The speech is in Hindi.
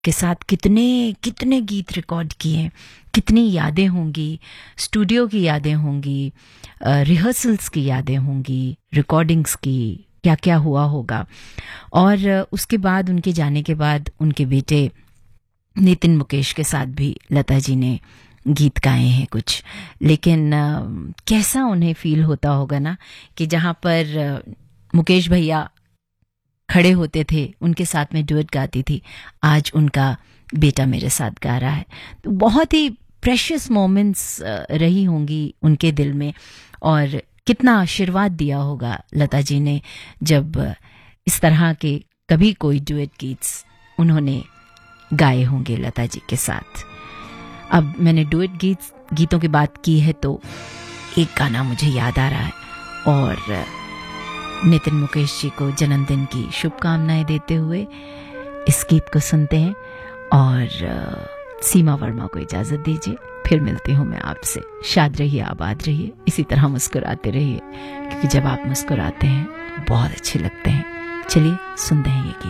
के साथ कितने कितने गीत रिकॉर्ड किए, कितनी यादें होंगी, स्टूडियो की यादें होंगी, रिहर्सल्स की यादें होंगी, रिकॉर्डिंग्स की, क्या क्या हुआ होगा। और उसके बाद उनके जाने के बाद उनके बेटे नितिन मुकेश के साथ भी लता जी ने गीत गाए हैं कुछ। लेकिन कैसा उन्हें फील होता होगा ना कि जहाँ पर मुकेश भैया खड़े होते थे, उनके साथ में डुएट गाती थी, आज उनका बेटा मेरे साथ गा रहा है। तो बहुत ही प्रेशियस मोमेंट्स रही होंगी उनके दिल में, और कितना आशीर्वाद दिया होगा लता जी ने जब इस तरह के कभी कोई डुएट गीत्स उन्होंने गाए होंगे लता जी के साथ। अब मैंने डुएट गीतों की बात की है तो एक गाना मुझे याद आ रहा है, और नितिन मुकेश जी को जन्मदिन की शुभकामनाएं देते हुए इस गीत को सुनते हैं, और सीमा वर्मा को इजाजत दीजिए। फिर मिलती हूँ मैं आपसे। शाद रहिए, आबाद रहिए, इसी तरह मुस्कुराते रहिए, क्योंकि जब आप मुस्कुराते हैं तो बहुत अच्छे लगते हैं। चलिए सुनते हैं ये गीत।